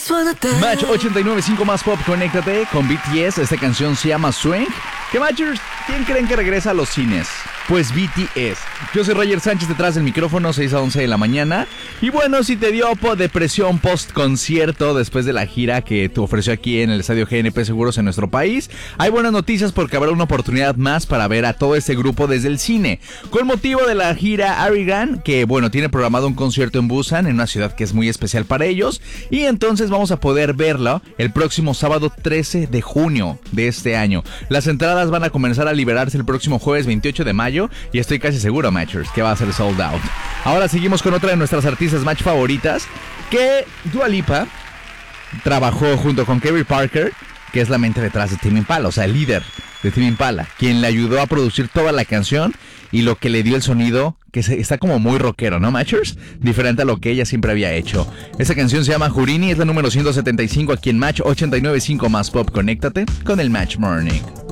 Match 89.5 más pop, conéctate con BTS. Esta canción se llama Swing. ¿Qué matchers? ¿Quién creen que regresa a los cines? Pues BTS. Yo soy Roger Sánchez, detrás del micrófono, 6 a 11 de la mañana. Y bueno, si te dio depresión post-concierto después de la gira que te ofreció aquí en el Estadio GNP Seguros en nuestro país, hay buenas noticias porque habrá una oportunidad más para ver a todo este grupo desde el cine. Con motivo de la gira Arigan, que bueno, tiene programado un concierto en Busan, en una ciudad que es muy especial para ellos. Y entonces vamos a poder verlo el próximo sábado 13 de junio de este año. Las entradas van a comenzar a liberarse el próximo jueves 28 de mayo. Y estoy casi seguro, matchers, que va a ser sold out. Ahora seguimos con otra de nuestras artistas match favoritas, que Dua Lipa trabajó junto con Kerry Parker, que es la mente detrás de Tame Impala, o sea, el líder de Tame Impala, quien le ayudó a producir toda la canción y lo que le dio el sonido, que está como muy rockero, ¿no, matchers? Diferente a lo que ella siempre había hecho. Esta canción se llama Houdini, es la número 175 aquí en Match 89.5 más pop. Conéctate con el Match Morning.